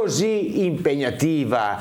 così impegnativa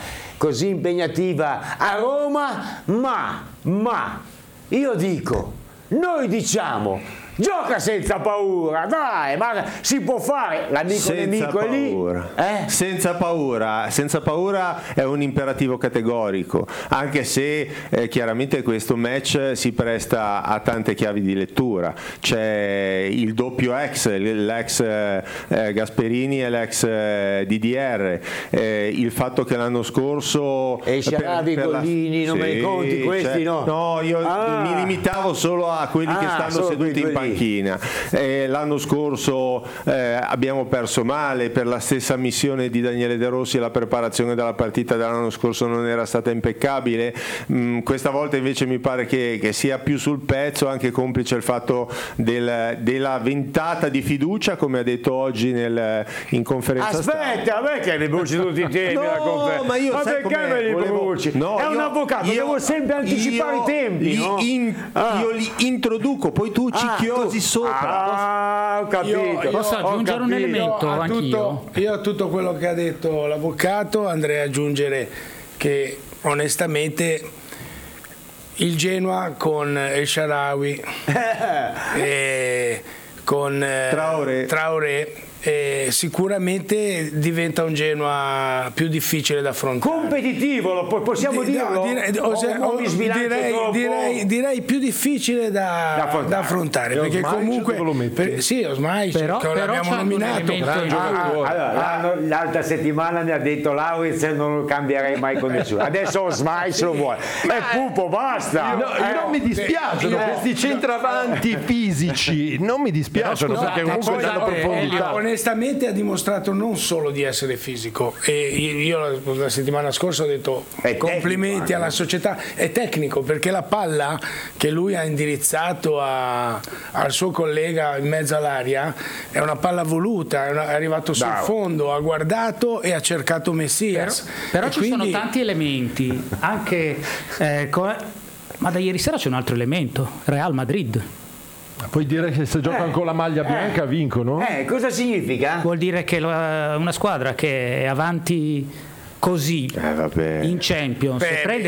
a Roma, ma io dico, noi diciamo, gioca senza paura, dai, ma si può fare, l'amico nemico è lì. Senza paura è un imperativo categorico, anche se chiaramente questo match si presta a tante chiavi di lettura. C'è il doppio l'ex Gasperini e l'ex DDR, il fatto che l'anno scorso e Sharawi, Gollini, non me li conti questi, no, io mi limitavo solo a quelli che stanno seduti in panchina. L'anno scorso abbiamo perso male per la stessa missione di Daniele De Rossi, la preparazione della partita dell'anno scorso non era stata impeccabile. Questa volta invece mi pare che sia più sul pezzo, anche complice il fatto della ventata di fiducia, come ha detto oggi in conferenza aspetta, che li bruci tutti i temi la conferenza. Ma io perché me li bruci? No, è un avvocato, devo sempre anticipare i tempi. Io li introduco, poi tu ci chiosi sopra. Ho capito. Posso aggiungere un elemento anch'io? Io a tutto quello che ha detto l'avvocato andrei ad aggiungere che onestamente il Genoa con El Shaarawy e con Traoré sicuramente diventa un Genoa più difficile da affrontare, competitivo, possiamo dirlo, direi più difficile da affrontare, perché comunque Osmai però l'abbiamo nominato l'altra settimana mi ha detto Lauritz non lo cambierei mai con nessuno, adesso Osmai se lo vuole Pupo, basta. Non mi dispiacciono questi centravanti fisici, non mi dispiacciono, perché comunque hanno profondità. Onestamente ha dimostrato non solo di essere fisico, e io la settimana scorsa ho detto complimenti alla società, è tecnico, perché la palla che lui ha indirizzato al suo collega in mezzo all'aria è una palla voluta, è arrivato sul fondo, ha guardato e ha cercato Messias. Però ci sono tanti elementi, anche ma da ieri sera c'è un altro elemento, Real Madrid. Puoi dire che se giocano con la maglia bianca vincono? Cosa significa? Vuol dire che una squadra che è avanti così in Champions prende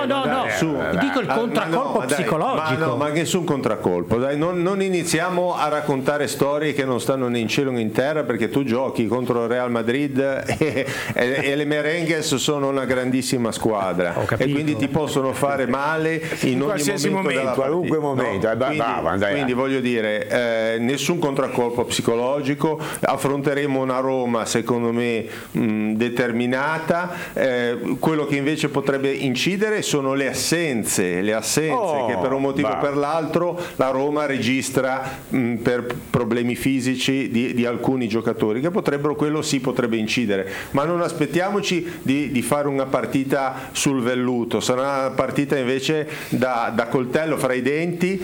dico il contraccolpo psicologico. Ma nessun contraccolpo, dai, non iniziamo a raccontare storie che non stanno né in cielo né in terra, perché tu giochi contro il Real Madrid e le Merengues sono una grandissima squadra e quindi ti possono fare male in ogni momento, qualunque momento. Quindi voglio dire, nessun contraccolpo psicologico, affronteremo una Roma secondo me determinata. Quello che invece potrebbe incidere sono le assenze che per un motivo o per l'altro la Roma registra per problemi fisici di alcuni giocatori, che quello sì potrebbe incidere, ma non aspettiamoci di fare una partita sul velluto, sarà una partita invece da coltello fra i denti,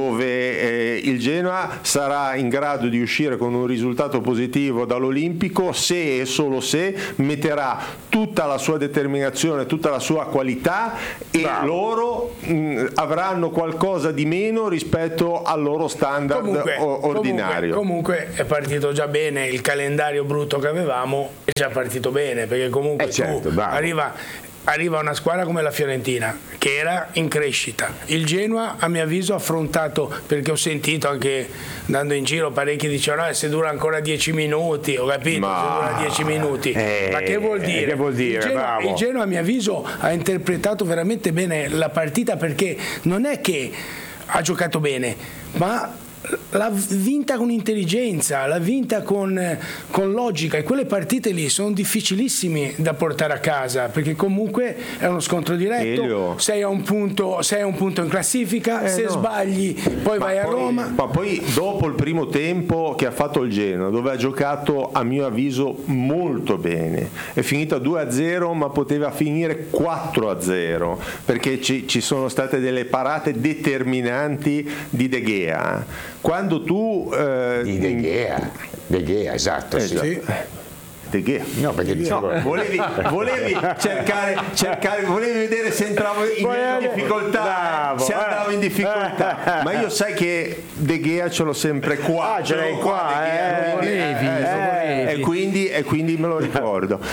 dove il Genoa sarà in grado di uscire con un risultato positivo dall'Olimpico se e solo se metterà tutta la sua determinazione, tutta la sua qualità, e loro avranno qualcosa di meno rispetto al loro standard ordinario. Comunque è partito già bene, il calendario brutto che avevamo è già partito bene, perché comunque arriva una squadra come la Fiorentina che era in crescita. Il Genoa a mio avviso ha affrontato, perché ho sentito anche andando in giro parecchi dicevano se dura ancora 10 minuti, ho capito, se dura 10 minuti, ma che vuol dire? Il Genoa a mio avviso ha interpretato veramente bene la partita, perché non è che ha giocato bene, ma l'ha vinta con intelligenza, l'ha vinta con logica, e quelle partite lì sono difficilissimi da portare a casa, perché comunque è uno scontro diretto, sei a un punto in classifica, se sbagli poi vai a Roma. Ma poi dopo il primo tempo che ha fatto il Genoa, dove ha giocato a mio avviso molto bene, è finita 2-0 ma poteva finire 4-0, perché ci sono state delle parate determinanti di De Gea. Quando tu di De Gea, esatto. Sì. De Gea. No, perché volevi cercare, volevi vedere se entravo in difficoltà, se andavo in difficoltà. Ma io sai che De Gea ce l'ho sempre qua. Ce l'hai qua, e quindi me lo ricordo.